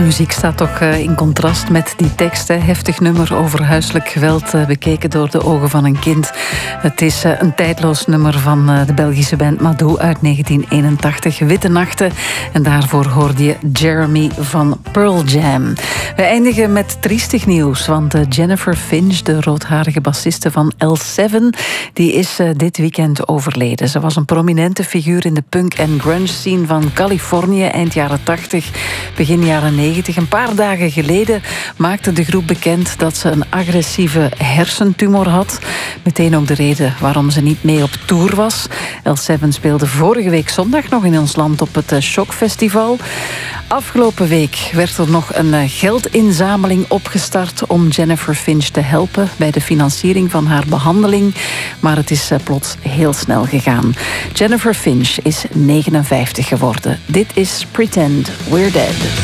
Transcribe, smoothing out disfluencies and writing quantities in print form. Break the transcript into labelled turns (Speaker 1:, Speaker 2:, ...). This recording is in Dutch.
Speaker 1: De muziek staat toch in contrast met die tekst. Heftig nummer over huiselijk geweld, bekeken door de ogen van een kind. Het is een tijdloos nummer van de Belgische band Madou uit 1981, Witte Nachten. En daarvoor hoorde je Jeremy van Pearl Jam. We eindigen met triestig nieuws, want Jennifer Finch, de roodharige bassiste van L7, die is dit weekend overleden. Ze was een prominente figuur in de punk- en grunge-scene van Californië eind jaren 80, begin jaren 90. Een paar dagen geleden maakte de groep bekend dat ze een agressieve hersentumor had. Meteen ook de reden waarom ze niet mee op tour was. L7 speelde vorige week zondag nog in ons land op het Shock Festival. Afgelopen week werd er nog een geldinzameling opgestart om Jennifer Finch te helpen bij de financiering van haar behandeling. Maar het is plots heel snel gegaan. Jennifer Finch is 59 geworden. Dit is Pretend We're Dead.